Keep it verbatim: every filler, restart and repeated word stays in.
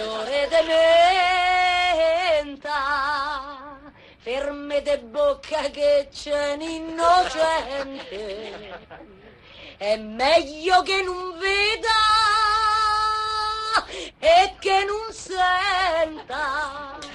fiore de menta, ferme de bocca che c'è un innocente, è meglio che non veda e che non senta.